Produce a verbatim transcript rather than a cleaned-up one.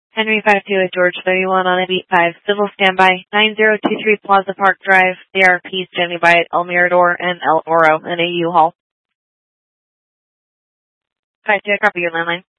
Henry five two with George thirty-one on a beat five. Civil standby. nine zero two three Plaza Park Drive. A R P standing by at El Mirador and El Oro in a U-Haul. five two, I copy your landline.